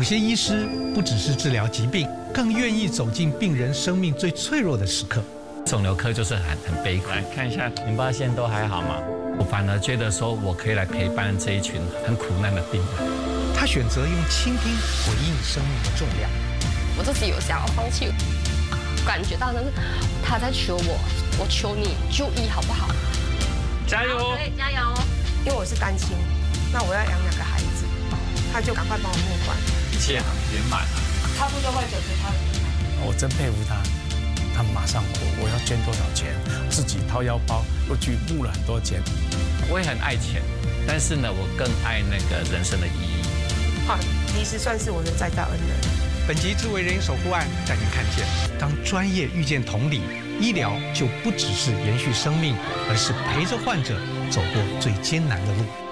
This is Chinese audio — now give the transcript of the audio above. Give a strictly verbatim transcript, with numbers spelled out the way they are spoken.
些医师不只是治疗疾病，更愿意走进病人生命最脆弱的时刻。 肿瘤科就是很很悲苦。来看一下淋巴腺都还好吗？我反而觉得说我可以来陪伴这一群很苦难的病人。 他选择用倾听回应生命的重量。 我自己有想要放弃，感觉到那是他在求我，我求你就医好不好？ 加油！ 可以加油！ 因为我是单亲，那我要养两个孩子，他就赶快帮我募款， 一切很圆满啊！ 他不是患者，是他的。 我真佩服他。他马上我我要捐多少钱，自己掏腰包又去募了很多钱。 我也很爱钱，但是呢，我更爱那个人生的意义。 好，医师算是我的再大恩人。 本集智为人守护案带您看见，当专业遇见同理，医疗就不只是延续生命，而是陪着患者走过最艰难的路。